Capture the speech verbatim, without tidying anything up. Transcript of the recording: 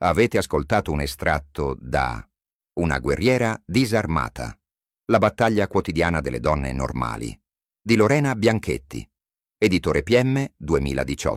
Avete ascoltato un estratto da Una guerriera disarmata. La battaglia quotidiana delle donne normali di Lorena Bianchetti. Editore P M duemiladiciotto.